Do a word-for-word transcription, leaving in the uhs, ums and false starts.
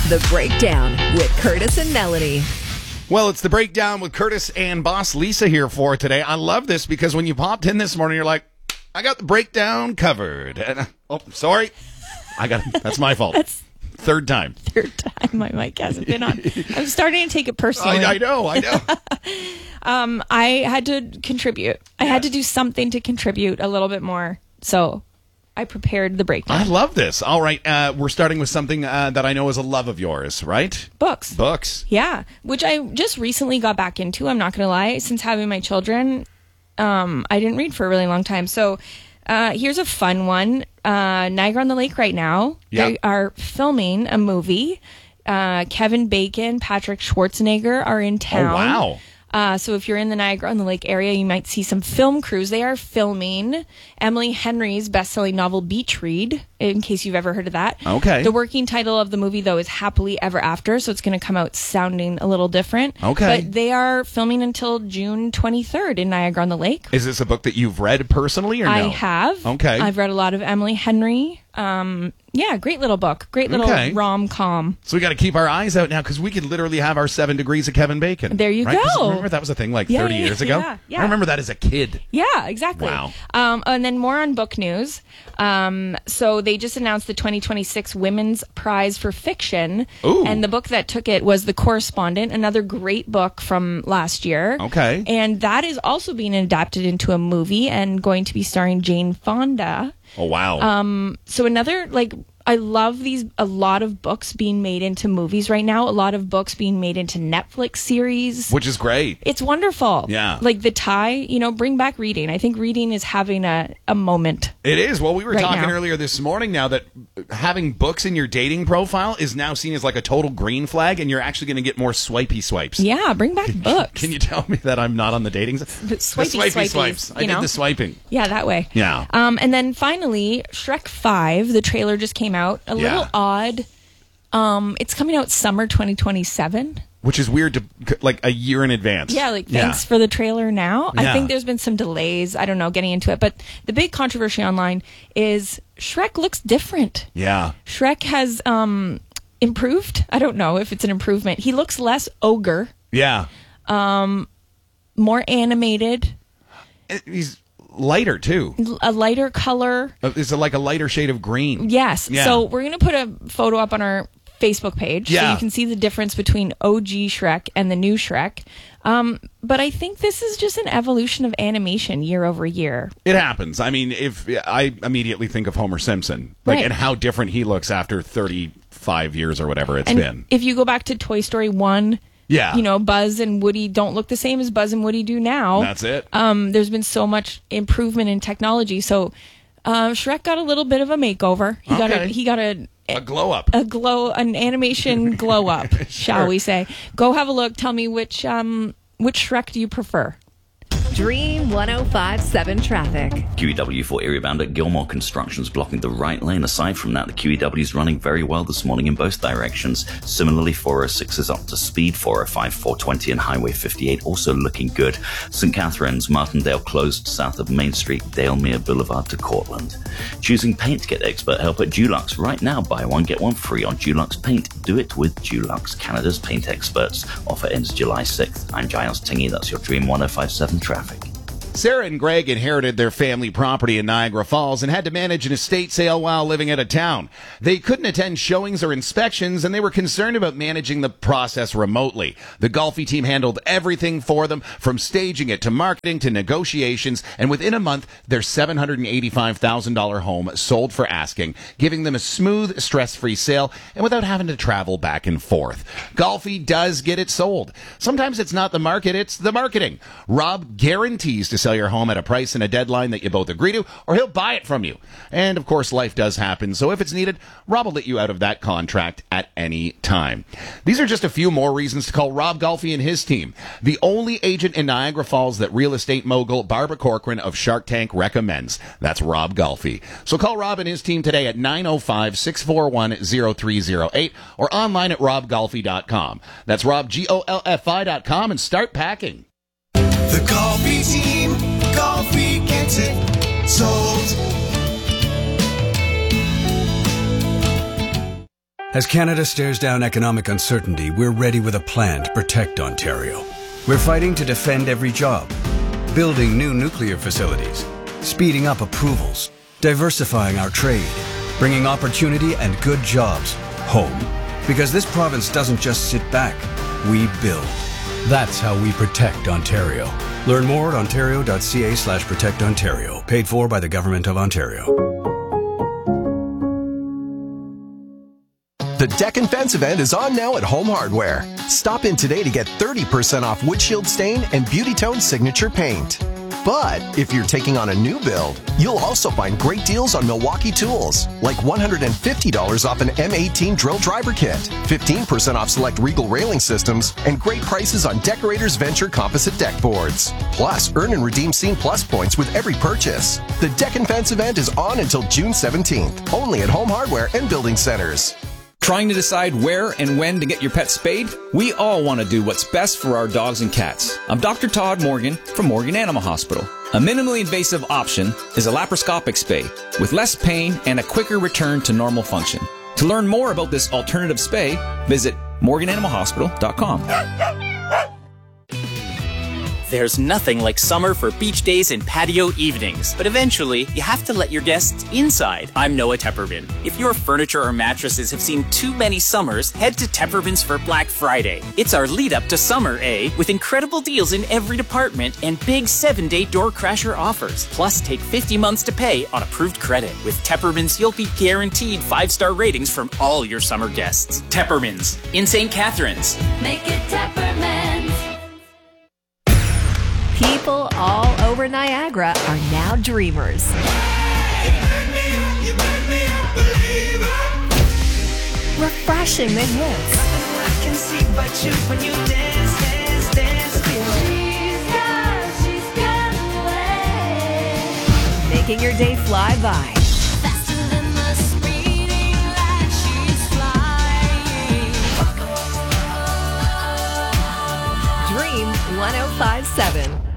The Breakdown with Curtis and Melanie. Well, it's the Breakdown with Curtis and Boss Lisa here for today. I love this because when you popped in this morning, you're like, I got the breakdown covered. And, oh, sorry. I got That's my fault. That's Third time. Third time my mic hasn't been on. I'm starting to take it personally. I, I know, I know. um, I had to contribute. I yes. had to do something to contribute a little bit more. So I prepared the breakdown. I love this. All right, uh, we're starting with something uh, that I know is a love of yours, right? Books. Books. Yeah, which I just recently got back into. I'm not going to lie. Since having my children, um, I didn't read for a really long time. So uh, here's a fun one. Uh, Niagara on the Lake right now. Yep. They are filming a movie. Uh, Kevin Bacon, Patrick Schwarzenegger are in town. Oh, wow. Uh, so if you're in the Niagara on the Lake area, you might see some film crews. They are filming Emily Henry's best-selling novel Beach Read, in case you've ever heard of that. Okay. The working title of the movie, though, is Happily Ever After, so it's going to come out sounding a little different. Okay. But they are filming until June twenty-third in Niagara on the Lake. Is this a book that you've read personally or no? I have. Okay. I've read a lot of Emily Henry. Um, yeah, great little book. Great little Okay. rom-com. So we got to keep our eyes out now because we could literally have our seven degrees of Kevin Bacon. There you right? 'Cause go. Remember that was a thing like Yeah, thirty yeah, years ago? yeah, yeah. I remember that as a kid. Yeah, exactly. Wow. Um, and then more on book news. Um, so they just announced the twenty twenty-six Women's Prize for Fiction. Ooh. And the book that took it was The Correspondent, another great book from last year. Okay. And that is also being adapted into a movie and going to be starring Jane Fonda. Oh, wow. Um, so another, like, I love these, a lot of books being made into movies right now, a lot of books being made into Netflix series. Which is great. It's wonderful. Yeah. Like the tie, you know, bring back reading. I think reading is having a, a moment. It is. Well, we were Right talking now. earlier this morning now that having books in your dating profile is now seen as like a total green flag, and you're actually going to get more swipey swipes. Yeah, bring back books. Can you tell me that I'm not on the dating side? The swipey the swipey swipies, swipes. I you did know? the swiping. Yeah, that way. Yeah. Um, and then finally, Shrek five, the trailer just came out. A Yeah. little odd. Um, it's coming out summer twenty twenty-seven. Which is weird to, like, a year in advance. Yeah, like, thanks for the trailer now. Yeah. I think there's been some delays. I don't know, getting into it. But the big controversy online is Shrek looks different. Yeah. Shrek has um, improved. I don't know if it's an improvement. He looks less ogre, Yeah. more animated, It- He's lighter, too. a lighter color. Uh, It's like a lighter shade of green. Yes. Yeah. So we're going to put a photo up on our Facebook page so Yeah. you can see the difference between O G Shrek and the new Shrek. Um, but I think this is just an evolution of animation year over year. It happens. I mean, if I immediately think of Homer Simpson, like, Right. and how different he looks after thirty-five years or whatever it's And been. if you go back to Toy Story one, Yeah. you know, Buzz and Woody don't look the same as Buzz and Woody do now. That's it. Um, there's been so much improvement in technology. So uh, Shrek got a little bit of a makeover. He got a Okay. he got a A glow up. a glow an animation glow up, shall we say? Go have a look. Tell me which um which Shrek do you prefer? Dream one oh five point seven traffic. Q E W for area bound at Gilmore Construction's blocking the right lane. Aside from that, the Q E W is running very well this morning in both directions. Similarly, four oh six is up to speed. four oh five, four twenty and Highway fifty-eight also looking good. Saint Catharines, Martindale closed south of Main Street, Dalemere Boulevard to Cortland. Choosing paint? Get expert help at Dulux. Right now, buy one, get one free on Dulux Paint. Do it with Dulux, Canada's paint experts. Offer ends July sixth. I'm Giles Tingy. That's your Dream one oh five point seven traffic. Sarah and Greg inherited their family property in Niagara Falls and had to manage an estate sale while living out of town. They couldn't attend showings or inspections, and they were concerned about managing the process remotely. The Golfi team handled everything for them, from staging it to marketing to negotiations, and within a month, their seven hundred eighty-five thousand dollars home sold for asking, giving them a smooth, stress-free sale and without having to travel back and forth. Golfi does get it sold. Sometimes it's not the market, it's the marketing. Rob guarantees to sell your home at a price and a deadline that you both agree to, or he'll buy it from you. And of course, life does happen, so if it's needed, Rob will let you out of that contract at any time. These are just a few more reasons to call Rob Golfi and his team, the only agent in Niagara Falls that real estate mogul Barbara Corcoran of Shark Tank recommends. That's Rob Golfi. So call Rob and his team today at nine oh five, six four one, oh three oh eight or online at rob golfi dot com. That's rob g o l f i dot com and start packing. The Golfi team, Golfi gets it sold. As Canada stares down economic uncertainty, we're ready with a plan to protect Ontario. We're fighting to defend every job, building new nuclear facilities, speeding up approvals, diversifying our trade, bringing opportunity and good jobs home. Because this province doesn't just sit back, we build. That's how we protect Ontario. Learn more at ontario.ca slash protect Ontario. Paid for by the Government of Ontario. The Deck and Fence event is on now at Home Hardware. Stop in today to get thirty percent off windshield stain and Beauty Tone signature paint. But if you're taking on a new build, you'll also find great deals on Milwaukee tools, like one hundred fifty dollars off an M eighteen drill driver kit, fifteen percent off select Regal railing systems, and great prices on Decorators Venture composite deck boards. Plus, earn and redeem Scene Plus points with every purchase. The Deck and Fence event is on until June seventeenth, only at Home Hardware and Building Centers. Trying to decide where and when to get your pet spayed? We all want to do what's best for our dogs and cats. I'm Doctor Todd Morgan from Morgan Animal Hospital. A minimally invasive option is a laparoscopic spay with less pain and a quicker return to normal function. To learn more about this alternative spay, visit morgan animal hospital dot com. There's nothing like summer for beach days and patio evenings, but eventually you have to let your guests inside. I'm Noah Tepperman. If your furniture or mattresses have seen too many summers, head to Tepperman's for Black Friday. It's our lead up to summer, eh? With incredible deals in every department and big seven-day door crasher offers. Plus, take fifty months to pay on approved credit. With Tepperman's, you'll be guaranteed five-star ratings from all your summer guests. Tepperman's in Saint Catharines. Make it Tepperman's. People all over Niagara are now dreamers. Refreshing the hits. I can see but you when you dance, dance, dance. She's got, she's got away. Making your day fly by. Faster than the speeding light, she's flying. Dream one oh five point seven.